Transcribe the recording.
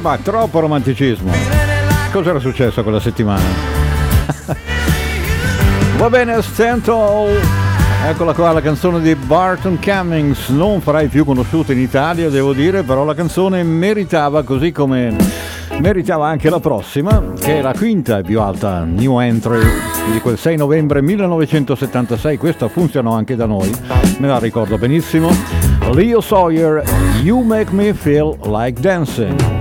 Ma troppo romanticismo. Cos'era successo quella settimana? Va bene, Stanton. Eccola qua, la canzone di Barton Cummings. Non fra i più conosciuti in Italia, devo dire, però la canzone meritava, così come meritava anche la prossima, che è la quinta e più alta new entry di quel 6 novembre 1976. Questa funzionò anche da noi, me la ricordo benissimo. Leo Sawyer, You Make Me Feel Like Dancing.